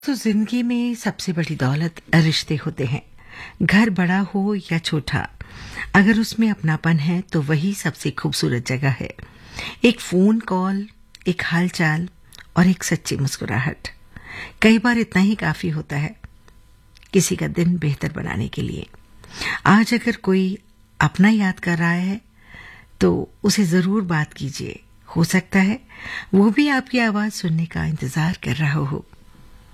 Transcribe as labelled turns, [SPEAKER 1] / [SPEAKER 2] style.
[SPEAKER 1] तो जिंदगी में सबसे बड़ी दौलत रिश्ते होते हैं। घर बड़ा हो या छोटा, अगर उसमें अपनापन है तो वही सबसे खूबसूरत जगह है। एक फोन कॉल, एक हालचाल और एक सच्ची मुस्कुराहट, कई बार इतना ही काफी होता है किसी का दिन बेहतर बनाने के लिए। आज अगर कोई अपना याद कर रहा है तो उसे जरूर बात कीजिए। हो सकता है वो भी आपकी आवाज सुनने का इंतजार कर रहा हो।